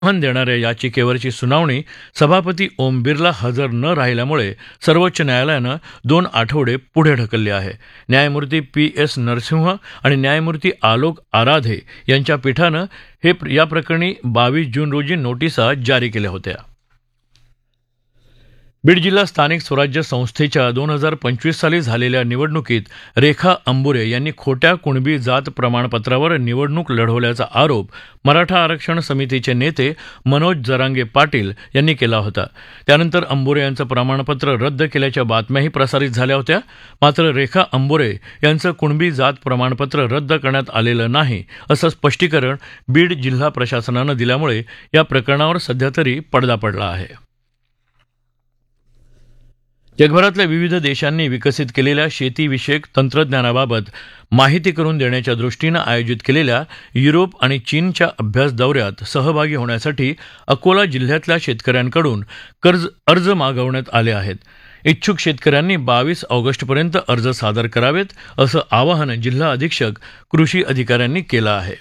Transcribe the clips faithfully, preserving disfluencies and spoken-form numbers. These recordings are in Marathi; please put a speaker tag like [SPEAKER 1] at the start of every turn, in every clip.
[SPEAKER 1] आव्हान देणाऱ्या याचिकेवरची सुनावणी सभापती ओम बिर्ला हजर न राहिल्यामुळे सर्वोच्च न्यायालयानं दोन आठवडे पुढे ढकलली आहे. न्यायमूर्ती पी एस नरसिंह आणि न्यायमूर्ती आलोक आराधे यांच्या पीठानं हे या प्रकरणी बावीस जून रोजी नोटिसा जारी केल्या होत्या. बीड जिल्हा स्थानिक स्वराज्य संस्थेच्या दोन हजार पंचवीस साली झालेल्या निवडणुकीत रेखा अंबुरे यांनी खोट्या कुणबी जात प्रमाणपत्रावर निवडणूक लढवल्याचा आरोप मराठा आरक्षण समितीचे नेते मनोज जरांगे पाटील यांनी केला होता. त्यानंतर अंबुरे यांचं प्रमाणपत्र रद्द केल्याच्या बातम्याही प्रसारित झाल्या होत्या. मात्र रेखा अंबुरे यांचं कुणबी जात प्रमाणपत्र रद्द करण्यात आलेलं नाही असं स्पष्टीकरण बीड जिल्हा प्रशासनानं दिल्यामुळे या प्रकरणावर सध्या तरी पडदा पडला आहे. जगभरातल्या विविध देशांनी विकसित केलेल्या शेतीविषयक तंत्रज्ञानाबाबत माहिती करून देण्याच्या दृष्टीनं आयोजित केलेल्या युरोप आणि चीनच्या अभ्यास दौऱ्यात सहभागी होण्यासाठी अकोला जिल्ह्यातल्या शेतकऱ्यांकडून कर्ज अर्ज मागवण्यात आले आहेत. इच्छुक शेतकऱ्यांनी बावीस ऑगस्टपर्यंत अर्ज सादर करावेत असं आवाहन जिल्हा अधीक्षक कृषी अधिकाऱ्यांनी केलं आहे.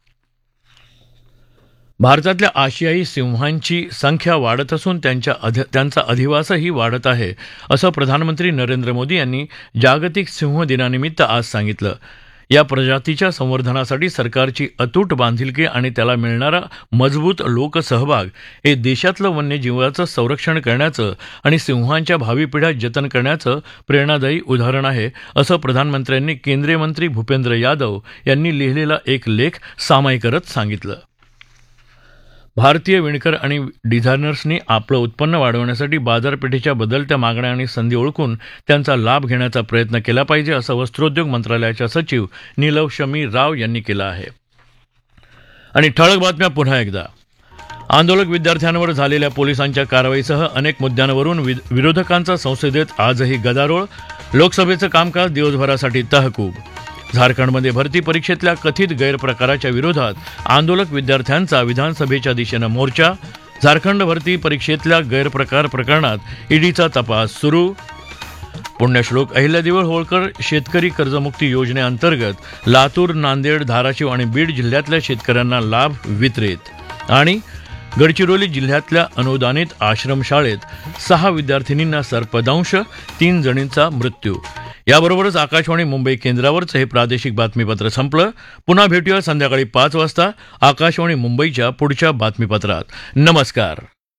[SPEAKER 1] भारतातल्या आशियाई सिंहांची संख्या वाढत असून त्यांच्या अधि त्यांचा अधिवासही वाढत आहे असं प्रधानमंत्री नरेंद्र मोदी यांनी जागतिक सिंह दिनानिमित्त आज सांगितलं. या प्रजातीच्या संवर्धनासाठी सरकारची अतूट बांधिलकी आणि त्याला मिळणारा मजबूत लोकसहभाग हे देशातलं वन्यजीवाचं संरक्षण करण्याचं आणि सिंहांच्या भावी पिढ्या जतन करण्याचं प्रेरणादायी उदाहरण आहे असं प्रधानमंत्र्यांनी केंद्रीय मंत्री भूपेंद्र यादव यांनी लिहिलेला एक लेख सामायिक करत सांगितलं. भारतीय विणकर आणि डिझायनर्सनी आपलं उत्पन्न वाढवण्यासाठी बाजारपेठेच्या बदलत्या मागण्या आणि संधी ओळखून त्यांचा लाभ घेण्याचा प्रयत्न केला पाहिजे असं वस्त्रोद्योग मंत्रालयाच्या सचिव नीलव शमी राव यांनी केलं आहे. आणि ठळक बातम्या पुन्हा एकदा. आंदोलक विद्यार्थ्यांवर झालेल्या पोलिसांच्या कारवाईसह अनेक मुद्द्यांवरून विरोधकांचा संसदेत आजही गदारोळ. लोकसभेचं कामकाज दिवसभरासाठी तहकूब. झारखंडमध्ये भरती परीक्षेतल्या कथित गैरप्रकाराच्या विरोधात आंदोलक विद्यार्थ्यांचा विधानसभेच्या दिशेनं मोर्चा. झारखंड भरती परीक्षेतल्या गैरप्रकार प्रकरणात ईडीचा तपास सुरू. पुण्यश्लोक अहिल्यादेवी होळकर शेतकरी कर्जमुक्ती योजनेअंतर्गत लातूर, नांदेड, धाराशिव आणि बीड जिल्ह्यातल्या शेतकऱ्यांना लाभ वितरित. आणि गडचिरोली जिल्ह्यातल्या अनुदानित आश्रमशाळेत सहा विद्यार्थिनींना सर्पदंश, तीन जणींचा मृत्यू. याबरोबरच आकाशवाणी मुंबई केंद्रावरचं हे प्रादेशिक बातमीपत्र संपलं. पुन्हा भेटूया संध्याकाळी पाच वाजता आकाशवाणी मुंबईच्या पुढच्या बातमीपत्रात. नमस्कार.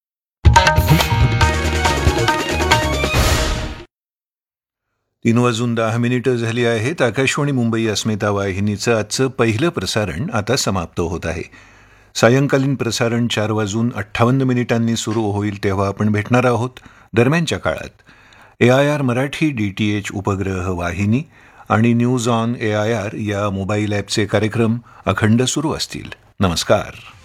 [SPEAKER 2] तीन वाजून दहा मिनिटं झाली आहेत. आकाशवाणी मुंबई अस्मिता वाहिनीचं आजचं पहिलं प्रसारण आता समाप्त होत आहे. सायंकालीन प्रसारण चार वाजून अठ्ठावन्न मिनिटांनी सुरू होईल तेव्हा आपण भेटणार आहोत. दरम्यानच्या काळात ए I R Marathi D T H उपग्रह वाहिनी आणि news on A I R या मोबाईल ॲपचे कार्यक्रम अखंड सुरू असतील. नमस्कार.